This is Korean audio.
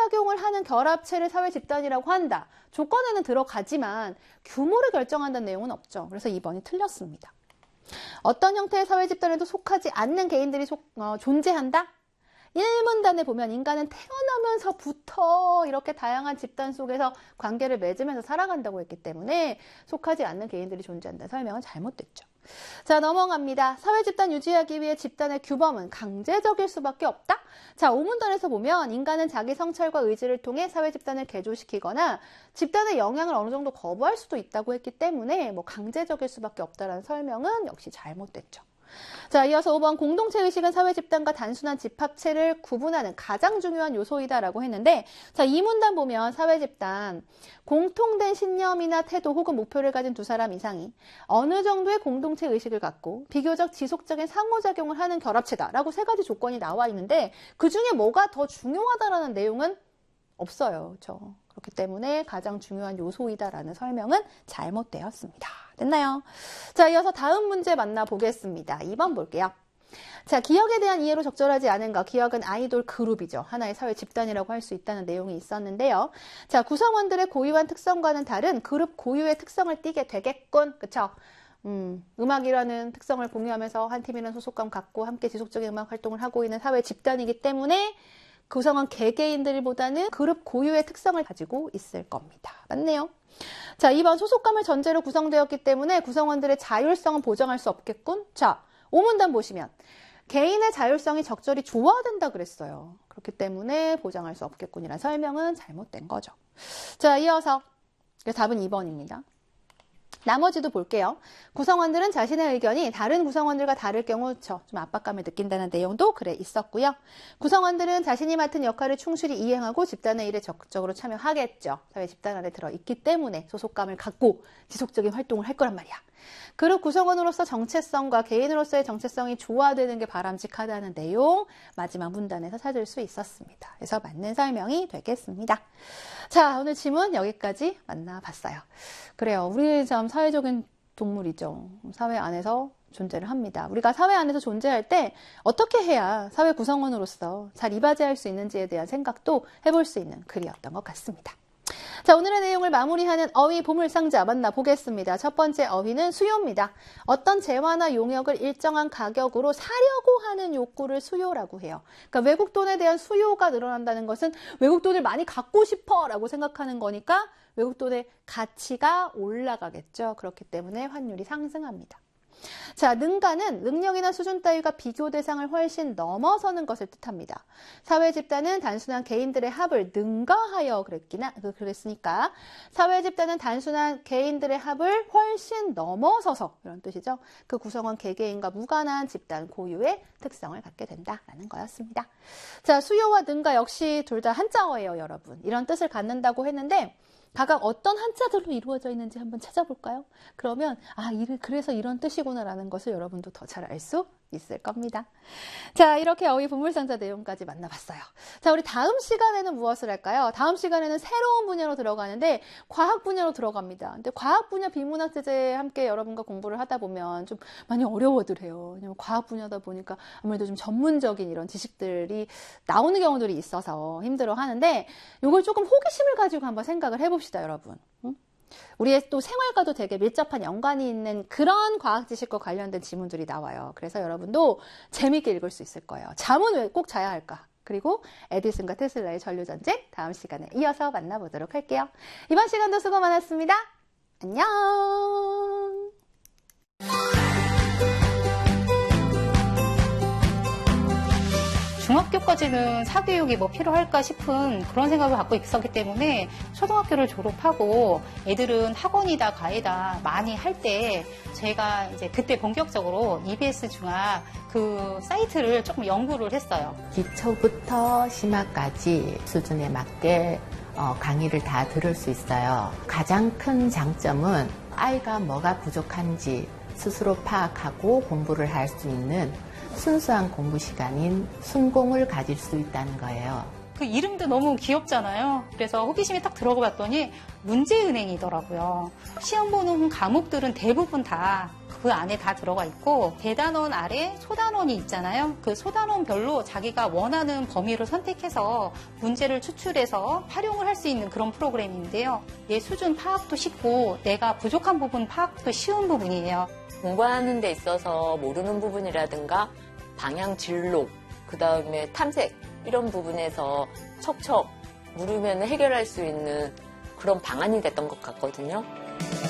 상호작용을 하는 결합체를 사회집단이라고 한다. 조건에는 들어가지만 규모를 결정한다는 내용은 없죠. 그래서 2번이 틀렸습니다. 어떤 형태의 사회집단에도 속하지 않는 개인들이 존재한다? 1문단에 보면 인간은 태어나면서부터 이렇게 다양한 집단 속에서 관계를 맺으면서 살아간다고 했기 때문에 속하지 않는 개인들이 존재한다는 설명은 잘못됐죠. 자, 넘어갑니다. 사회집단 유지하기 위해 집단의 규범은 강제적일 수밖에 없다? 자, 5문단에서 보면 인간은 자기 성찰과 의지를 통해 사회집단을 개조시키거나 집단의 영향을 어느 정도 거부할 수도 있다고 했기 때문에 강제적일 수밖에 없다라는 설명은 역시 잘못됐죠. 자, 이어서 5번 공동체 의식은 사회집단과 단순한 집합체를 구분하는 가장 중요한 요소이다라고 했는데, 자, 이 문단 보면 사회집단, 공통된 신념이나 태도 혹은 목표를 가진 두 사람 이상이 어느 정도의 공동체 의식을 갖고 비교적 지속적인 상호작용을 하는 결합체다라고 3가지 조건이 나와 있는데 그 중에 뭐가 더 중요하다라는 내용은 없어요. 그렇죠? 그렇기 때문에 가장 중요한 요소이다라는 설명은 잘못되었습니다. 됐나요? 자, 이어서 다음 문제 만나보겠습니다. 2번 볼게요. 자, 기억에 대한 이해로 적절하지 않은 것. 기억은 아이돌 그룹이죠. 하나의 사회 집단이라고 할 수 있다는 내용이 있었는데요. 자, 구성원들의 고유한 특성과는 다른 그룹 고유의 특성을 띠게 되겠군. 그쵸? 음악이라는 특성을 공유하면서 한 팀이라는 소속감 갖고 함께 지속적인 음악 활동을 하고 있는 사회 집단이기 때문에 구성원 개개인들보다는 그룹 고유의 특성을 가지고 있을 겁니다. 맞네요. 자, 2번 소속감을 전제로 구성되었기 때문에 구성원들의 자율성은 보장할 수 없겠군. 자, 5문단 보시면 개인의 자율성이 적절히 조화된다 그랬어요. 그렇기 때문에 보장할 수 없겠군이라는 설명은 잘못된 거죠. 자, 이어서 답은 2번입니다. 나머지도 볼게요. 구성원들은 자신의 의견이 다른 구성원들과 다를 경우 좀 압박감을 느낀다는 내용도 글에 있었고요. 구성원들은 자신이 맡은 역할을 충실히 이행하고 집단의 일에 적극적으로 참여하겠죠. 사회 집단 안에 들어있기 때문에 소속감을 갖고 지속적인 활동을 할 거란 말이야. 그룹 구성원으로서 정체성과 개인으로서의 정체성이 조화되는 게 바람직하다는 내용 마지막 문단에서 찾을 수 있었습니다. 그래서 맞는 설명이 되겠습니다. 자, 오늘 질문 여기까지 만나봤어요. 그래요. 우리 참 사회적인 동물이죠. 사회 안에서 존재를 합니다. 우리가 사회 안에서 존재할 때 어떻게 해야 사회 구성원으로서 잘 이바지할 수 있는지에 대한 생각도 해볼 수 있는 글이었던 것 같습니다. 자, 오늘의 내용을 마무리하는 어휘 보물상자 만나보겠습니다. 첫 번째 어휘는 수요입니다. 어떤 재화나 용역을 일정한 가격으로 사려고 하는 욕구를 수요라고 해요. 그러니까 외국 돈에 대한 수요가 늘어난다는 것은 외국 돈을 많이 갖고 싶어 라고 생각하는 거니까 외국 돈의 가치가 올라가겠죠. 그렇기 때문에 환율이 상승합니다. 자, 능가는 능력이나 수준 따위가 비교 대상을 훨씬 넘어서는 것을 뜻합니다. 사회 집단은 단순한 개인들의 합을 능가하여 그랬으니까 사회 집단은 단순한 개인들의 합을 훨씬 넘어서서 이런 뜻이죠. 그 구성원 개개인과 무관한 집단 고유의 특성을 갖게 된다라는 거였습니다. 자, 수요와 능가 역시 둘 다 한자어예요, 여러분. 이런 뜻을 갖는다고 했는데 각각 어떤 한자들로 이루어져 있는지 한번 찾아볼까요? 그러면 그래서 이런 뜻이구나라는 것을 여러분도 더 잘 알 수 있을 겁니다. 자, 이렇게 어휘 보물상자 내용까지 만나봤어요. 자, 우리 다음 시간에는 무엇을 할까요? 다음 시간에는 새로운 분야로 들어가는데 과학 분야로 들어갑니다. 근데 과학 분야 비문학 제제에 함께 여러분과 공부를 하다 보면 좀 많이 어려워들 해요. 왜냐면 과학 분야다 보니까 아무래도 좀 전문적인 이런 지식들이 나오는 경우들이 있어서 힘들어 하는데 이걸 조금 호기심을 가지고 한번 생각을 해봅시다, 여러분. 우리의 또 생활과도 되게 밀접한 연관이 있는 그런 과학 지식과 관련된 지문들이 나와요. 그래서 여러분도 재미있게 읽을 수 있을 거예요. 잠은 왜 꼭 자야 할까? 그리고 에디슨과 테슬라의 전류전쟁 다음 시간에 이어서 만나보도록 할게요. 이번 시간도 수고 많았습니다. 안녕. 중학교까지는 사교육이 필요할까 싶은 그런 생각을 갖고 있었기 때문에 초등학교를 졸업하고 애들은 학원이다 과외다 많이 할 때 제가 이제 그때 본격적으로 EBS 중학 그 사이트를 조금 연구를 했어요. 기초부터 심화까지 수준에 맞게 강의를 다 들을 수 있어요. 가장 큰 장점은 아이가 뭐가 부족한지 스스로 파악하고 공부를 할 수 있는 순수한 공부 시간인 순공을 가질 수 있다는 거예요. 그 이름도 너무 귀엽잖아요. 그래서 호기심이 딱 들어가 봤더니 문제은행이더라고요. 시험 보는 과목들은 대부분 다 그 안에 다 들어가 있고 대단원 아래 소단원이 있잖아요. 그 소단원별로 자기가 원하는 범위를 선택해서 문제를 추출해서 활용을 할 수 있는 그런 프로그램인데요. 내 수준 파악도 쉽고 내가 부족한 부분 파악도 쉬운 부분이에요. 공부하는 데 있어서 모르는 부분이라든가 방향 진로, 그 다음에 탐색 이런 부분에서 척척 물으면 해결할 수 있는 그런 방안이 됐던 것 같거든요.